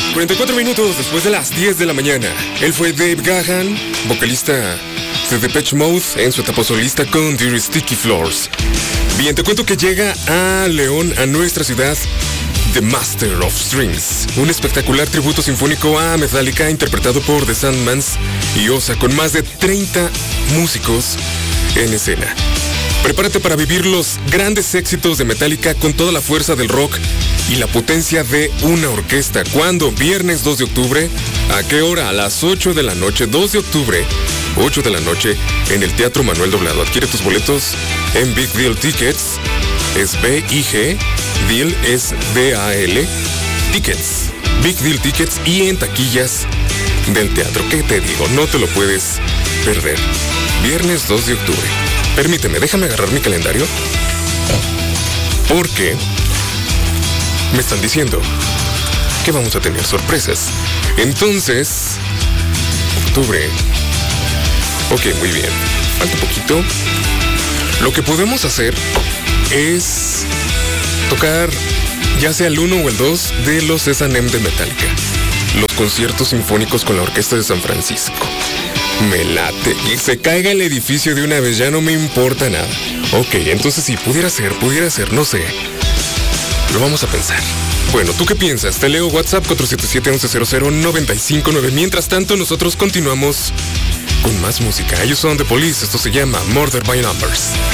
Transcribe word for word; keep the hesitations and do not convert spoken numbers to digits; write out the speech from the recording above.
cuarenta y cuatro minutos después de las diez de la mañana. Él fue Dave Gahan, vocalista de Depeche Mode en su etapa solista con Dear Sticky Floors. Bien, te cuento que llega a León, a nuestra ciudad, The Master of Strings, un espectacular tributo sinfónico a Metallica interpretado por The Sandmans y Osa, con más de treinta músicos en escena. Prepárate para vivir los grandes éxitos de Metallica con toda la fuerza del rock y la potencia de una orquesta. ¿Cuándo? Viernes dos de octubre. ¿A qué hora? A las ocho de la noche, dos de octubre, ocho de la noche, en el Teatro Manuel Doblado. Adquiere tus boletos en Big Deal Tickets. Es B I G, Deal es D A L, Tickets. Big Deal Tickets y en taquillas del teatro. ¿Qué te digo? No te lo puedes perder. Viernes dos de octubre. Permíteme, déjame agarrar mi calendario, porque me están diciendo que vamos a tener sorpresas. Entonces, octubre. Ok, muy bien. Falta un poquito. Lo que podemos hacer es tocar ya sea el uno o el dos de los S and M de Metallica. Los conciertos sinfónicos con la Orquesta de San Francisco. Me late. Y se caiga el edificio de una vez, ya no me importa nada. Ok, entonces sí, pudiera ser, pudiera ser, no sé. Lo vamos a pensar. Bueno, ¿tú qué piensas? Te leo WhatsApp cuatro siete siete, once cero cero, nueve cinco nueve. Mientras tanto, nosotros continuamos con más música. Ellos son The Police, esto se llama Murder by Numbers.